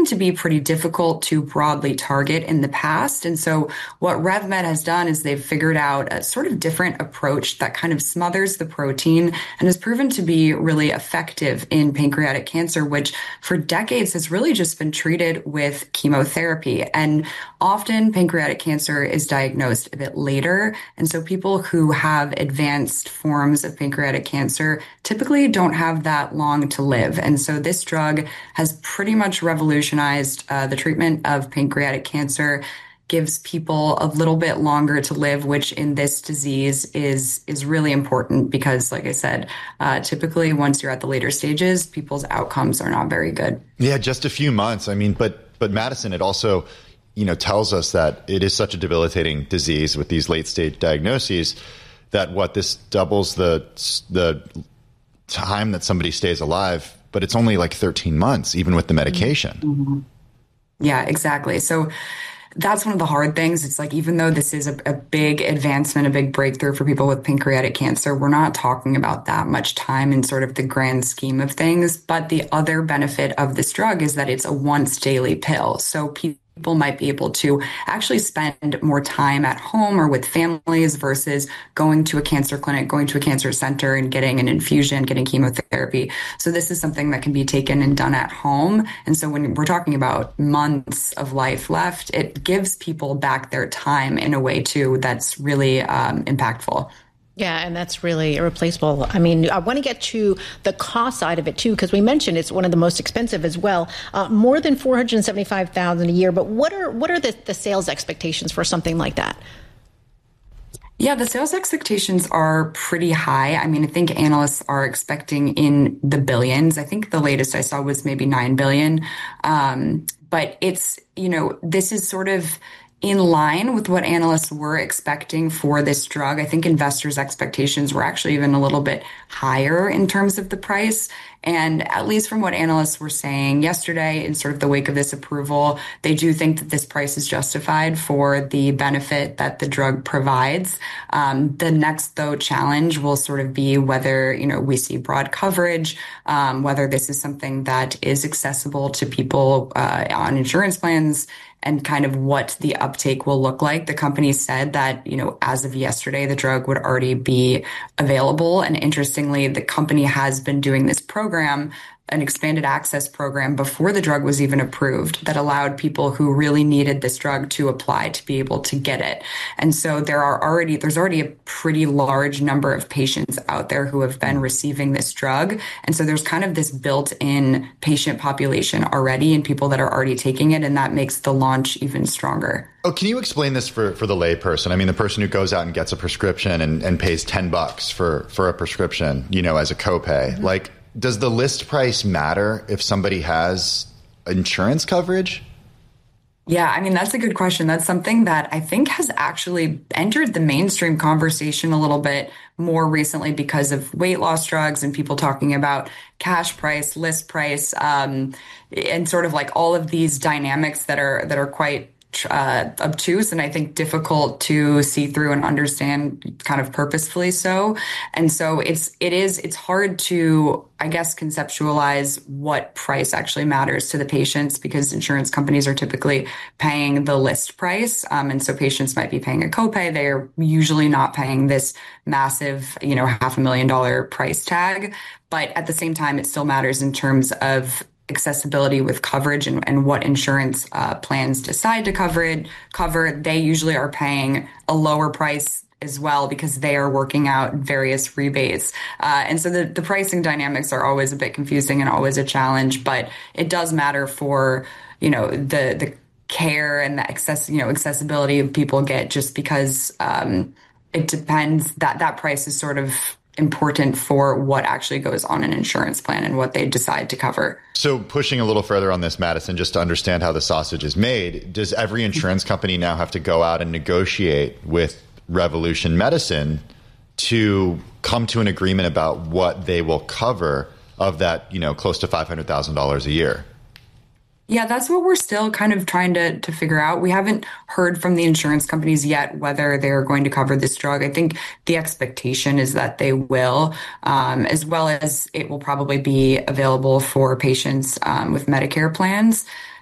to be pretty difficult to broadly target in the past. And so what RevMed has done is they've figured out a sort of different approach that kind of smothers the protein and has proven to be really effective in pancreatic cancer, which for decades has really just been treated with chemotherapy. And often pancreatic cancer is diagnosed a bit later. And so people who have advanced forms of pancreatic cancer typically don't have that long to live. And so this drug has pretty much revolutionized the treatment of pancreatic cancer, gives people a little bit longer to live, which in this disease is really important because, like I said, typically once you're at the later stages, people's outcomes are not very good. Yeah, just a few months. I mean, but Madison, it also, tells us that it is such a debilitating disease with these late stage diagnoses that this doubles the time that somebody stays alive, but it's only like 13 months, even with the medication. Mm-hmm. Yeah, exactly. So that's one of the hard things. It's like, even though this is a big advancement, a big breakthrough for people with pancreatic cancer, we're not talking about that much time in sort of the grand scheme of things. But the other benefit of this drug is that it's a once daily pill. So people might be able to actually spend more time at home or with families versus going to a cancer clinic, going to a cancer center and getting an infusion, getting chemotherapy. So this is something that can be taken and done at home. And so when we're talking about months of life left, it gives people back their time in a way too that's really impactful. Yeah, and that's really irreplaceable. I mean, I want to get to the cost side of it too, because we mentioned it's one of the most expensive as well, more than $475,000 a year. But what are the sales expectations for something like that? Yeah, the sales expectations are pretty high. I mean, I think analysts are expecting in the billions. I think the latest I saw was maybe 9 billion. But it's, this is sort of in line with what analysts were expecting for this drug. I think investors' expectations were actually even a little bit higher in terms of the price. And at least from what analysts were saying yesterday in sort of the wake of this approval, they do think that this price is justified for the benefit that the drug provides. The next, though, challenge will sort of be whether, we see broad coverage, whether this is something that is accessible to people on insurance plans, and kind of what the uptake will look like. The company said that, as of yesterday, the drug would already be available. And interestingly, the company has been doing this program, an expanded access program, before the drug was even approved, that allowed people who really needed this drug to apply to be able to get it. And so there's already a pretty large number of patients out there who have been receiving this drug. And so there's kind of this built-in patient population already and people that are already taking it. And that makes the launch even stronger. Oh, can you explain this for the layperson? I mean, the person who goes out and gets a prescription and pays $10 for a prescription, as a copay, mm-hmm. Like, does the list price matter if somebody has insurance coverage? Yeah, I mean, that's a good question. That's something that I think has actually entered the mainstream conversation a little bit more recently because of weight loss drugs and people talking about cash price, list price, and sort of like all of these dynamics that are quite obtuse and I think difficult to see through and understand kind of purposefully so. And so it's hard to, I guess, conceptualize what price actually matters to the patients because insurance companies are typically paying the list price. And so patients might be paying a copay. They're usually not paying this massive, $500,000 price tag. But at the same time, it still matters in terms of accessibility with coverage and what insurance plans decide to cover. They usually are paying a lower price as well because they are working out various rebates. And so the pricing dynamics are always a bit confusing and always a challenge, but it does matter for, the care and the accessibility people get just because it depends that price is sort of important for what actually goes on an insurance plan and what they decide to cover. So pushing a little further on this, Madison, just to understand how the sausage is made, does every insurance company now have to go out and negotiate with Revolution Medicine to come to an agreement about what they will cover of that, close to $500,000 a year? Yeah, that's what we're still kind of trying to figure out. We haven't heard from the insurance companies yet whether they're going to cover this drug. I think the expectation is that they will, as well as it will probably be available for patients with Medicare plans.